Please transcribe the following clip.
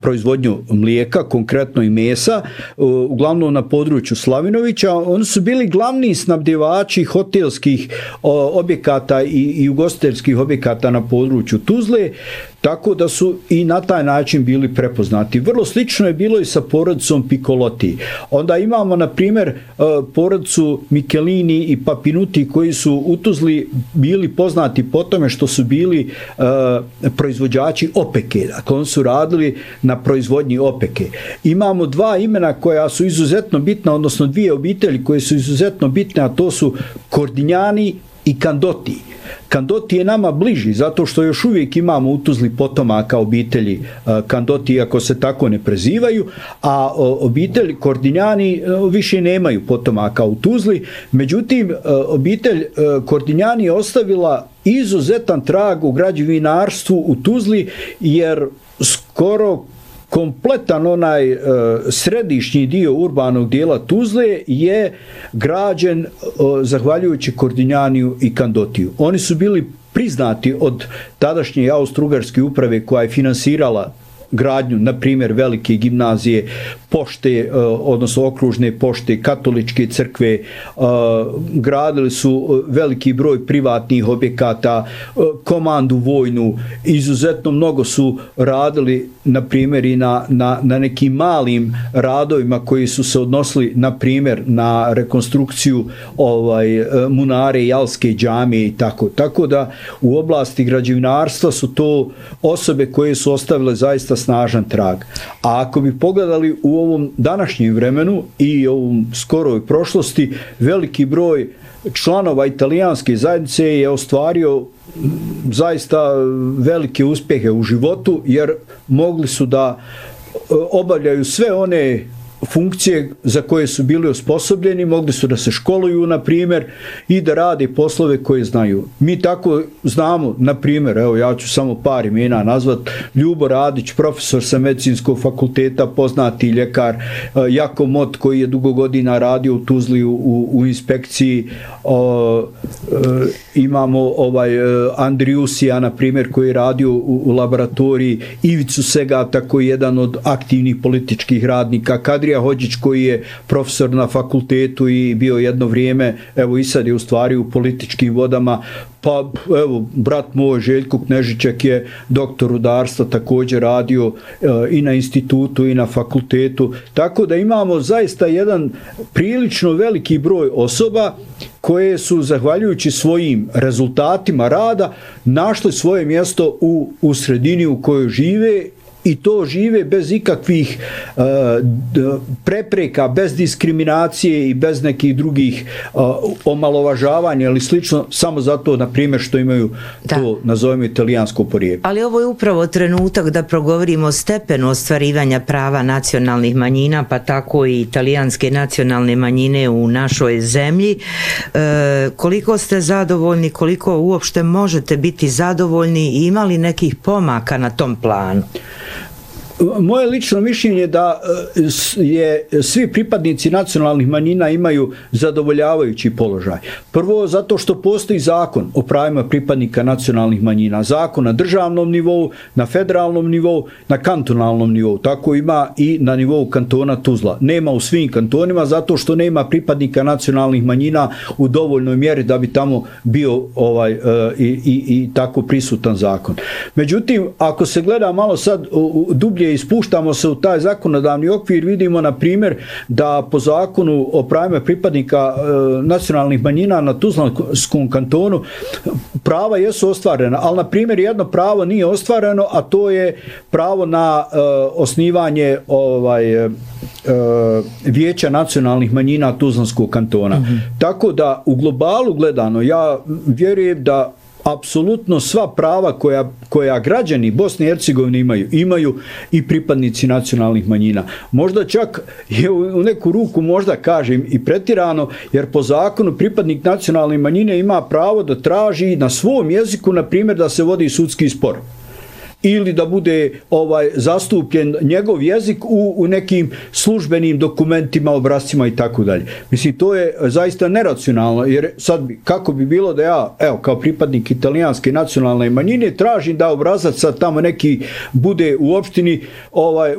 proizvodnju mlijeka, konkretno i mesa, uglavnom na području Slavinovića. Oni su bili glavni snabdjevači hotelskih objekata i ugostiteljskih objekata na području Tuzle, tako da su i na taj način bili prepoznati. Vrlo slično je bilo i sa porodicom Piccolotti. Onda imamo, na primjer, porodicu Michelini i Papinuti koji su u Tuzli bili poznati po tome što su bili proizvođači opeke. Dakle, oni su radili na proizvodnji opeke. Imamo dva imena koja su izuzetno bitna, odnosno dvije obitelji koje su izuzetno bitne, a to su Cordignani i Candotti. Candotti je nama bliži, zato što još uvijek imamo u Tuzli potomaka obitelji Candotti, iako se tako ne prezivaju, a obitelj Cordignani više nemaju potomaka u Tuzli. Međutim, obitelj Cordignani je ostavila izuzetan trag u građevinarstvu u Tuzli, jer skoro kompletan onaj središnji dio urbanog dijela Tuzle je građen zahvaljujući Cordignaniju i Candottiju. Oni su bili priznati od tadašnje Austro-Ugarske uprave koja je finansirala gradnju, na primjer, velike gimnazije, pošte, odnosno okružne pošte, katoličke crkve, gradili su veliki broj privatnih objekata, komandu vojnu, izuzetno mnogo su radili, na primjer, i na nekim malim radovima koji su se odnosili, na primjer, na rekonstrukciju Munare i Alske džamije i tako. Tako da u oblasti građevinarstva su to osobe koje su ostavile zaista snažan trag. A ako bi pogledali u ovom današnjem vremenu i ovom skoroj prošlosti, veliki broj članova italijanske zajednice je ostvario zaista velike uspjehe u životu, jer mogli su da obavljaju sve one funkcije za koje su bili osposobljeni, mogli su da se školuju, na primjer, i da rade poslove koje znaju. Mi tako znamo, na primjer, evo ja ću samo par imena nazvat, Ljubo Radić, profesor sa medicinskog fakulteta, poznati ljekar, Jako Mot koji je dugo godina radio u Tuzli u inspekciji, imamo Andriusija, na primjer, koji je radio u laboratoriji, Ivicu Segata koji je jedan od aktivnih političkih radnika, Kadrija Hođić koji je profesor na fakultetu i bio jedno vrijeme, evo i sad je u stvari u političkim vodama, pa evo brat moj Željko Knežićak je doktor rudarstva, također radio i na institutu i na fakultetu, tako da imamo zaista jedan prilično veliki broj osoba koje su, zahvaljujući svojim rezultatima rada, našli svoje mjesto u sredini u kojoj žive, i to žive bez ikakvih prepreka, bez diskriminacije i bez nekih drugih omalovažavanja ili slično, samo zato, na primjer, što imaju to, nazovemo, italijansko porijeklo. Ali ovo je upravo trenutak da progovorimo o stepenu ostvarivanja prava nacionalnih manjina, pa tako i italijanske nacionalne manjine u našoj zemlji. Koliko ste zadovoljni, koliko uopšte možete biti zadovoljni i imali nekih pomaka na tom planu? Moje lično mišljenje je da svi pripadnici nacionalnih manjina imaju zadovoljavajući položaj. Prvo, zato što postoji zakon o pravima pripadnika nacionalnih manjina. Zakon na državnom nivou, na federalnom nivou, na kantonalnom nivou. Tako ima i na nivou kantona Tuzla. Nema u svim kantonima zato što nema pripadnika nacionalnih manjina u dovoljnoj mjeri da bi tamo bio i tako prisutan zakon. Međutim, ako se gleda malo sad dublje i spuštamo se u taj zakonodavni okvir, vidimo, na primjer, da po zakonu o pravima pripadnika nacionalnih manjina na Tuzlanskom kantonu prava jesu ostvarena, ali, na primjer, jedno pravo nije ostvareno, a to je pravo na osnivanje vijeća nacionalnih manjina Tuzlanskog kantona. Tako da, u globalu gledano, ja vjerujem da apsolutno sva prava koja građani Bosne i Hercegovine imaju i pripadnici nacionalnih manjina. Možda čak u neku ruku možda kažem i pretirano, jer po zakonu pripadnik nacionalne manjine ima pravo da traži na svom jeziku, na primjer, da se vodi sudski spor. Ili da bude zastupljen njegov jezik u nekim službenim dokumentima, obrascima i tako dalje. Mislim, to je zaista neracionalno, jer sad kako bi bilo da ja, evo, kao pripadnik italijanske nacionalne manjine, tražim da obrazac sad tamo neki bude u opštini